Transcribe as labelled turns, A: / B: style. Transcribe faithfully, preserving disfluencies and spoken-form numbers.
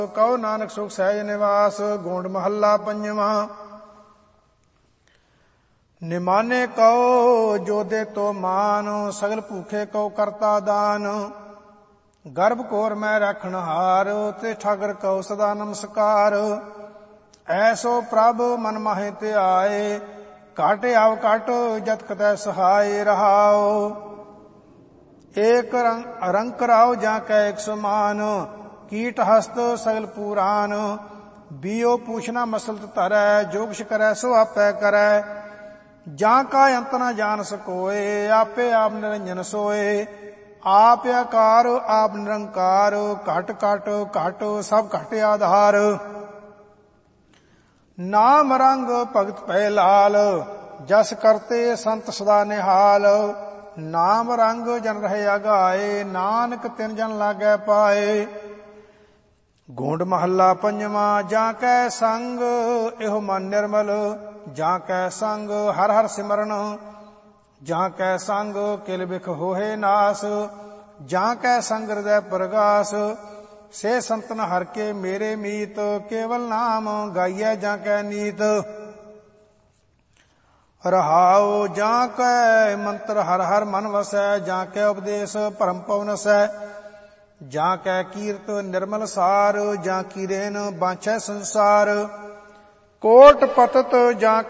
A: Q Nanak ਸੁਖ ਸਹਿਜ ਨਿਵਾਸ। ਗੋਂਡ ਮਹੱਲਾ ਪੰਜਵਾਂ। ਨਿਮਾਨੇ ਕਉ ਜੋਦੇ ਤੋ ਮਾਨ, ਸਗਲ ਭੂਖੇ ਕਉ ਕਰਤਾ ਦਾਨ। ਗਰਭ ਕੋਰ ਮੈਂ ਰੱਖਣ ਹਾਰ, ਤੇ ਠਾਗਰ ਕਉ ਸਦਾ ਨਮਸਕਾਰ। ਐਸੋ ਪ੍ਰਭ ਮਨ ਮਾਹੇ ਤੇ ਆਏ, ਘਟ ਆਵ ਘਟ ਜਤ ਕਤੈ ਸਹਾਏ ਰਹਾਉ। ਏਕ ਰੰਕ ਰਾਉ ਜਾਂ ਕੈ ਇਕ ਸਮਾਨ, ਕੀਟ ਹਸਤ ਸਗਲ ਪੂਰਾਨ। ਬੀਓ ਪੂਛਨਾ ਮਸਲਤ ਧਰੈ, ਜੋ ਕੁਛ ਕਰੈ ਸੋ ਆਪੈ ਕਰੈ। ਜਾਂ ਕਾ ਅੰਤ ਨ ਜਾਣ ਸਕੋਏ, ਆਪੇ ਆਪ ਨਿਰੰਜਨ ਸੋਏ। ਆਪ ਆਕਾਰ ਆਪ ਨਿਰੰਕਾਰ, ਘਟ ਘਟ ਘਟ ਸਭ ਘਟ ਆਧਾਰ। ਨਾਮ ਰੰਗ ਭਗਤ ਭੈ ਲਾਲ, ਜਸ ਕਰਤੇ ਸੰਤ ਸਦਾ ਨਿਹਾਲ। ਨਾਮ ਰੰਗ ਜਨ ਰਹੇ ਅਗਾਏ, ਨਾਨਕ ਤਿਨ ਜਨ ਲਾਗੈ ਪਾਏ। ਗੋਂਡ ਮਹੱਲਾ ਪੰਜਵਾਂ। ਜਾਂ ਕੈ ਸੰਗ ਇਹੋ ਮਨ ਨਿਰਮਲ, ਜਾਂ ਕੈ ਸੰਗ ਹਰ ਹਰ ਸਿਮਰਨ। ਜਾਂ ਕੈ ਸੰਗ ਕਿਲ ਬਿਖ ਹੋਏ ਨਾਸ, ਜਾਂ ਕੈ ਸੰਗ ਹਿਰਦੈ ਪ੍ਰਗਾਸ। ਸੇ ਸੰਤਨ ਹਰ ਕੇ ਮੇਰੇ ਮੀਤ, ਕੇਵਲ ਨਾਮ ਗਾਈਐ ਜਾਂ ਕੈ ਨੀਤ। ਰਹਾਉ ਜਾਂ ਕੈ ਮੰਤਰ ਹਰ ਹਰ ਮਨ ਵਸੈ, ਜਾਂ ਕੈ ਉਪਦੇਸ਼ ਭਰਮ ਪਉ ਨਸੈ। ਜਾਂ ਕੈ ਕੀਰਤ ਨਿਰਮਲ ਸਾਰ, ਜਾਂ ਕੀਰੇਨ ਬਾਂਛੈ ਸੰਸਾਰ। ਕੋਟ ਪਤਤ ਜਾਂ